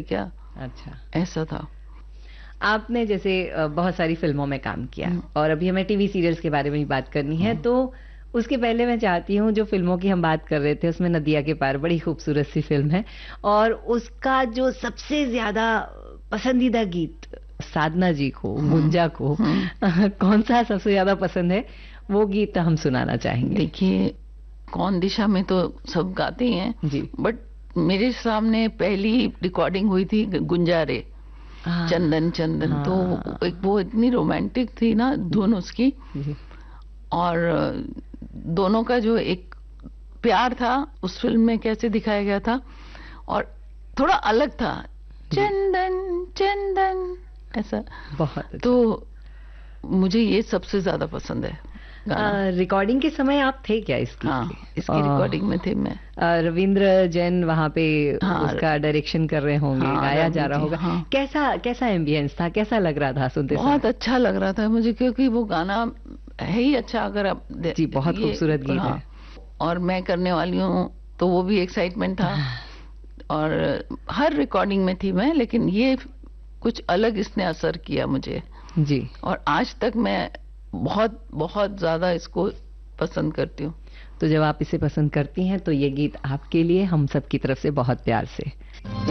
क्या। अच्छा, ऐसा था। आपने जैसे बहुत सारी फिल्मों में काम किया और अभी हमें टीवी सीरियल्स के बारे में ही बात करनी है, तो उसके पहले मैं चाहती हूँ, जो फिल्मों की हम बात कर रहे थे उसमें नदिया के पार बड़ी खूबसूरत सी फिल्म है, और उसका जो सबसे ज्यादा पसंदीदा गीत साधना जी को, गुंजा को, कौन सा सबसे ज्यादा पसंद है, वो गीत हम सुनाना चाहेंगे। देखिए, कौन दिशा में तो सब गाते ही हैं जी, बट मेरे सामने पहली रिकॉर्डिंग हुई थी गुंजारे, चंदन चंदन। तो एक वो इतनी रोमांटिक थी ना धुन उसकी, जी, और दोनों का जो एक प्यार था उस फिल्म में कैसे दिखाया गया था, और थोड़ा अलग था, चंदन चंदन ऐसा। बहुत अच्छा। तो मुझे ये सबसे ज्यादा पसंद है गाना। रिकॉर्डिंग के समय आप थे क्या इस गीत हाँ, के? इसकी रिकॉर्डिंग में थे मैं। रविंद्र जैन वहां पे हाँ, उसका डायरेक्शन कर रहे होंगे, हाँ, गाया जा रवि रहा जी, होगा। हाँ। कैसा एम्बियंस था, कैसा लग रहा था सुनते समय? बहुत अच्छा लग रहा था मुझे, क्योंकि वो गाना है ही अच्छा। अगर आप जी, बहुत खूबसूरत गीत हाँ, है। और मैं करने वाली हूँ तो वो भी एक्साइटमेंट था। और हर रिकॉर्डिंग में थी मैं, लेकिन ये कुछ अलग इसने असर किया मुझे, जी, और आज तक मैं बहुत बहुत ज्यादा इसको पसंद करती हूँ। तो जब आप इसे पसंद करती हैं तो ये गीत आपके लिए हम सब की तरफ से बहुत प्यार से।